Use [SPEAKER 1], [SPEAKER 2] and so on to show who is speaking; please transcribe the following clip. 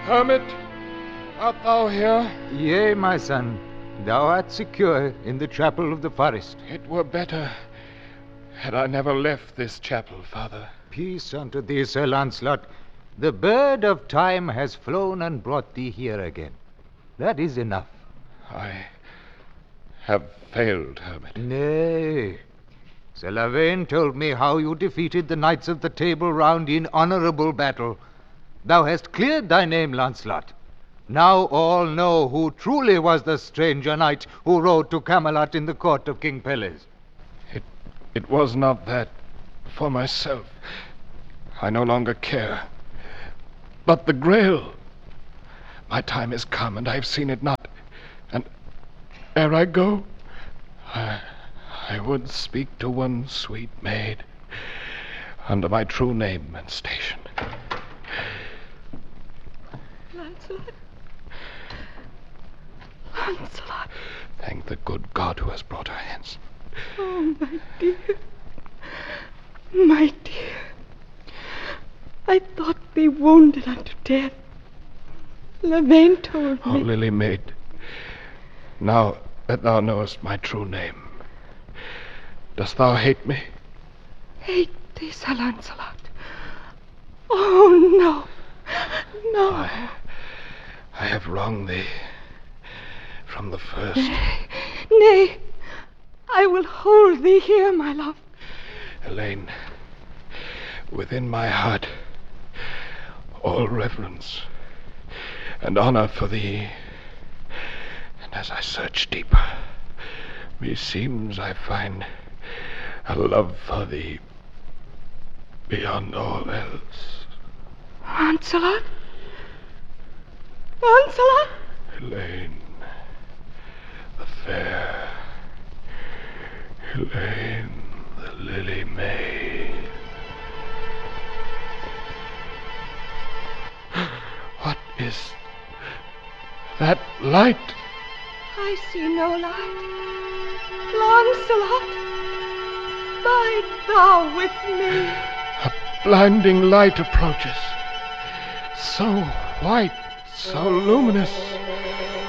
[SPEAKER 1] Hermit, art thou here?
[SPEAKER 2] Yea, my son, thou art secure in the chapel of the forest.
[SPEAKER 1] It were better had I never left this chapel, Father.
[SPEAKER 2] Peace unto thee, Sir Launcelot. The bird of time has flown and brought thee here again. That is enough.
[SPEAKER 1] I have failed, Hermit.
[SPEAKER 2] Nay. Sir Lavaine told me how you defeated the knights of the Table Round in honourable battle. Thou hast cleared thy name, Launcelot. Now all know who truly was the stranger knight who rode to Camelot in the court of King Pelles.
[SPEAKER 1] It was not that for myself. I no longer care. But the Grail. My time is come, and I have seen it not. And ere I go, I would speak to one sweet maid under my true name and station.
[SPEAKER 3] Lancelot. Lancelot.
[SPEAKER 1] Thank the good God who has brought her hence.
[SPEAKER 3] Oh, my dear. My dear. I thought thee wounded unto death. Lavaine told me.
[SPEAKER 1] Oh, Lily maid, now that thou knowest my true name, dost thou hate me?
[SPEAKER 3] Hate thee, Sir Launcelot? Oh, no. No.
[SPEAKER 1] I have wronged thee from the first.
[SPEAKER 3] Nay. I will hold thee here, my love.
[SPEAKER 1] Elaine, within my heart, all reverence and honor for thee. And as I search deeper, meseems I find a love for thee beyond all else.
[SPEAKER 3] Lancelot? Lancelot?
[SPEAKER 1] Elaine, the fair. Elaine, the lily maid. What is that light?
[SPEAKER 3] I see no light. Lancelot, bide thou with me.
[SPEAKER 1] A blinding light approaches. So white, so luminous.